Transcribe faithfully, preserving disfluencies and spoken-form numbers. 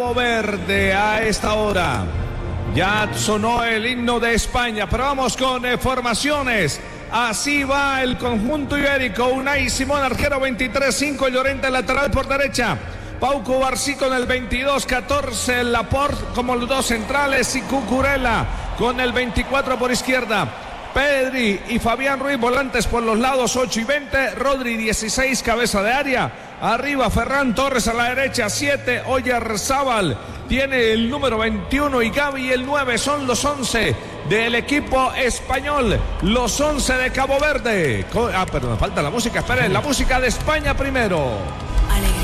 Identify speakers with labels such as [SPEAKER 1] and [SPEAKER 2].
[SPEAKER 1] Verde a esta hora. Ya sonó el himno de España, pero vamos con eh, formaciones. Así va el conjunto ibérico. Unai Simón, arquero veintitrés cinco, Llorente lateral por derecha. Pau Cubarsí con el veintidós catorce, Laporte como los dos centrales y Cucurella con el veinticuatro por izquierda. Pedri y Fabián Ruiz volantes por los lados, ocho y veinte. Rodri dieciséis, cabeza de área. Arriba Ferran Torres a la derecha, siete. Oyarzábal tiene el número veintiuno y Gavi el nueve. Son los once del equipo español, los once de Cabo Verde. Ah, perdón, falta la música. Esperen, la música de España primero.